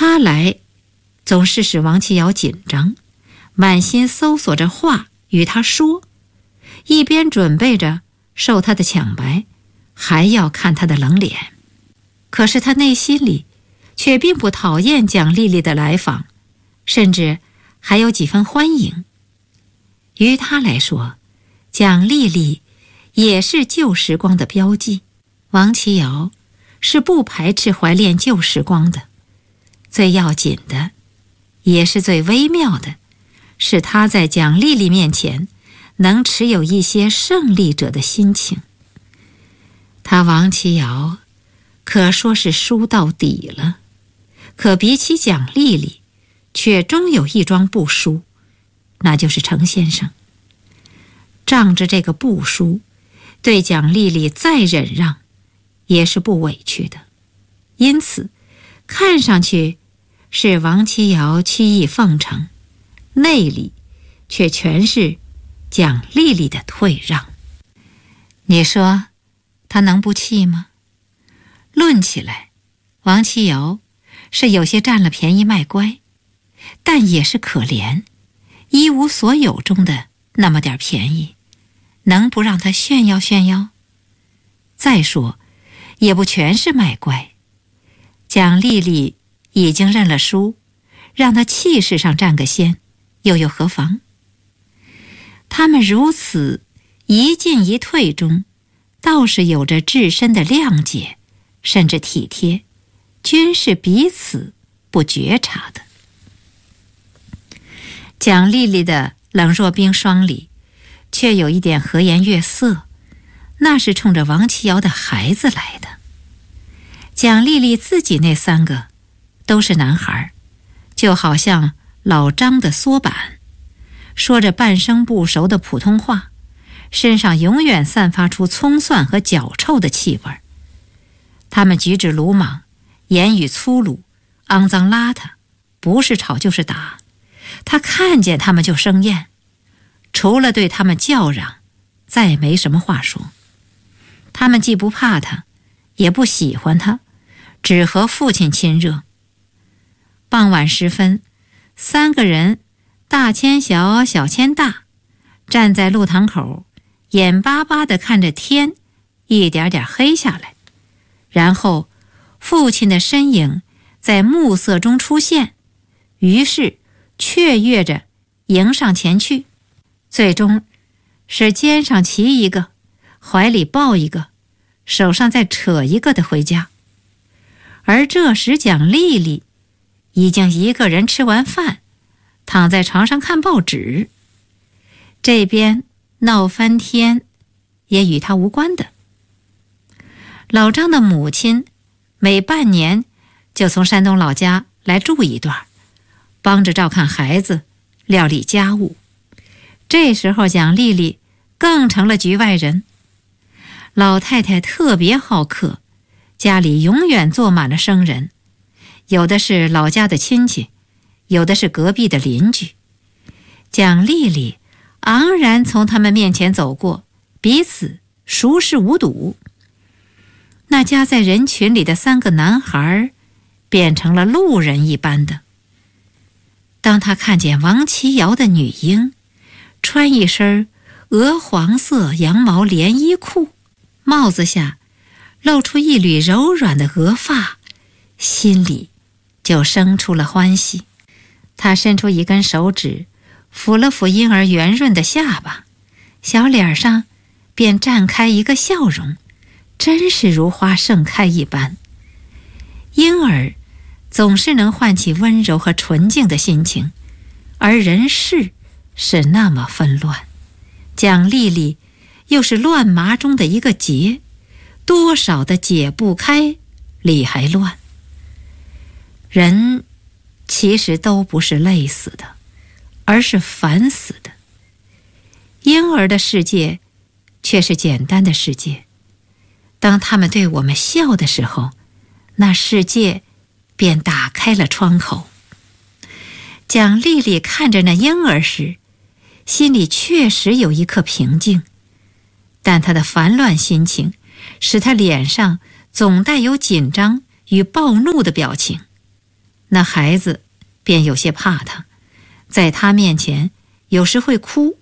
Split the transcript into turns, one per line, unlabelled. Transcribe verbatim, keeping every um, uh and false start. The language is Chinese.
他来总是使王琦瑶紧张，满心搜索着话与他说，一边准备着受他的抢白，还要看他的冷脸。可是他内心里却并不讨厌蒋丽丽的来访，甚至还有几分欢迎。于他来说，蒋丽丽也是旧时光的标记，王琦瑶是不排斥怀恋旧时光的。最要紧的，也是最微妙的，是他在蒋丽丽面前能持有一些胜利者的心情。他王琦瑶可说是输到底了，可比起蒋丽丽，却终有一桩不输，那就是程先生。仗着这个不输，对蒋丽丽再忍让，也是不委屈的。因此，看上去是王琦瑶曲意奉承，内里却全是蒋丽丽的退让。你说他能不气吗？论起来，王琦瑶是有些占了便宜卖乖，但也是可怜，一无所有中的那么点便宜，能不让他炫耀炫耀？再说，也不全是卖乖。蒋丽丽已经认了输，让他气势上占个先，又有何妨？他们如此一进一退中，倒是有着至深的谅解，甚至体贴，均是彼此不觉察的。蒋丽丽的冷若冰霜里，却有一点和颜悦色，那是冲着王琦瑶的孩子来的。蒋丽丽自己那三个都是男孩，就好像老张的缩板，说着半生不熟的普通话，身上永远散发出葱蒜和脚臭的气味。他们举止鲁莽，言语粗鲁，肮脏邋遢，不是吵就是打。他看见他们就生厌，除了对他们叫嚷，再没什么话说。他们既不怕他，也不喜欢他，只和父亲亲热。傍晚时分，三个人大牵小，小牵大，站在路堂口，眼巴巴地看着天一点点黑下来，然后父亲的身影在暮色中出现，于是雀跃着迎上前去，最终是肩上骑一个，怀里抱一个，手上再扯一个的回家。而这时蒋丽丽已经一个人吃完饭，躺在床上看报纸。这边闹翻天也与她无关的。老张的母亲每半年就从山东老家来住一段，帮着照看孩子，料理家务。这时候蒋丽丽更成了局外人。老太太特别好客，家里永远坐满了生人，有的是老家的亲戚，有的是隔壁的邻居。蒋丽丽昂然从他们面前走过，彼此熟视无睹。那夹在人群里的三个男孩变成了路人一般的。当他看见王琦瑶的女婴穿一身鹅黄色羊毛连衣裤，帽子下露出一缕柔软的鹅发，心里就生出了欢喜。他伸出一根手指，抚了抚婴儿圆润的下巴，小脸上便绽开一个笑容，真是如花盛开一般。婴儿总是能唤起温柔和纯净的心情，而人世是那么纷乱，蒋丽丽又是乱麻中的一个结，多少的解不开，理还乱。人其实都不是累死的，而是烦死的。婴儿的世界却是简单的世界，当他们对我们笑的时候，那世界便打开了窗口。蒋丽丽看着那婴儿时，心里确实有一刻平静，但她的烦乱心情使她脸上总带有紧张与暴怒的表情。 那孩子便有些怕他，在他面前有时会哭，